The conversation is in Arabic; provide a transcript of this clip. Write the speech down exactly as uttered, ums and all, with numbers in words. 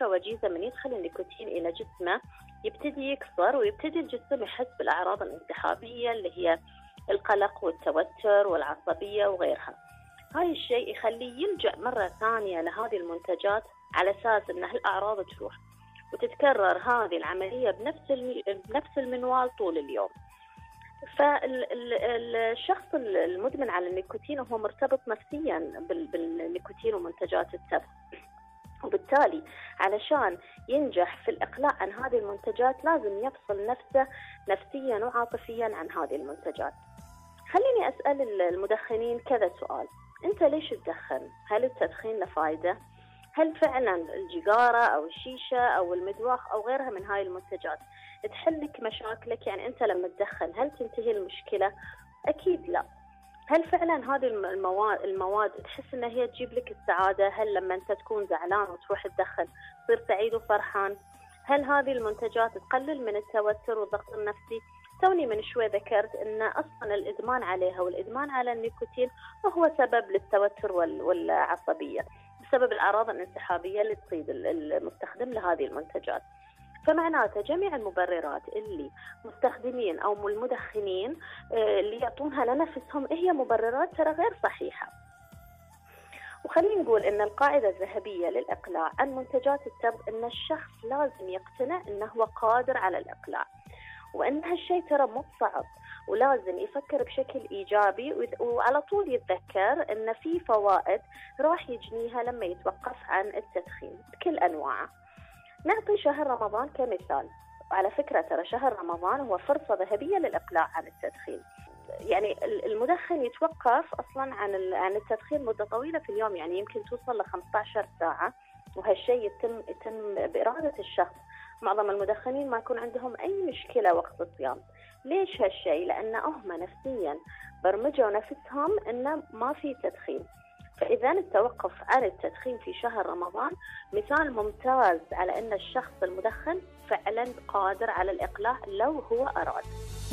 فترة وجيزة من يدخل النيكوتين إلى جسمه يبتدي يكسر، ويبتدي الجسم يحس بالأعراض الانسحابية اللي هي القلق والتوتر والعصبية وغيرها. هاي الشيء يخليه يلجأ مرة ثانية لهذه المنتجات على أساس أن الأعراض تروح، وتتكرر هذه العملية بنفس بنفس المنوال طول اليوم. فالشخص المدمن على النيكوتين هو مرتبط نفسيا بالنيكوتين ومنتجات التبغ، وبالتالي علشان ينجح في الإقلاع عن هذه المنتجات لازم يفصل نفسه نفسيا وعاطفيا عن هذه المنتجات. خليني أسأل المدخنين كذا سؤال: أنت ليش تدخن؟ هل التدخين له فائدة؟ هل فعلا الجيجارة أو الشيشة أو المدواخ أو غيرها من هاي المنتجات تحلك مشاكلك؟ يعني أنت لما تدخن هل تنتهي المشكلة؟ أكيد لا. هل فعلا هذه المواد, المواد تحس أنها هي تجيب لك السعادة؟ هل لما أنت تكون زعلان وتروح تدخن تصير سعيد وفرحان؟ هل هذه المنتجات تقلل من التوتر والضغط النفسي؟ توني من شوي ذكرت أن أصلا الإدمان عليها والإدمان على النيكوتين هو سبب للتوتر والعصبية بسبب الأعراض الانسحابية اللي تصيب المستخدم لهذه المنتجات. فمعناته جميع المبررات اللي مستخدمين أو المدخنين اللي يعطونها لنفسهم هي مبررات ترى غير صحيحة. وخلينا نقول أن القاعدة الذهبية للإقلاع عن منتجات التبغ أن الشخص لازم يقتنع أنه هو قادر على الإقلاع، وأن هالشيء ترى مو صعب، ولازم يفكر بشكل إيجابي، وعلى طول يتذكر أن في فوائد راح يجنيها لما يتوقف عن التدخين بكل أنواعه. نعطي شهر رمضان كمثال. على فكرة ترى شهر رمضان هو فرصة ذهبية للإقلاع عن التدخين. يعني المدخن يتوقف أصلا عن عن التدخين مدة طويلة في اليوم، يعني يمكن توصل ل خمسة عشر ساعة، وهالشيء يتم يتم بإرادة الشخص. معظم المدخنين ما يكون عندهم أي مشكلة وقت الصيام. ليش هالشيء؟ لأن هم نفسيا برمجوا نفسهم إنه ما في تدخين. فإذا التوقف عن التدخين في شهر رمضان مثال ممتاز على أن الشخص المدخن فعلا قادر على الإقلاع لو هو أراد.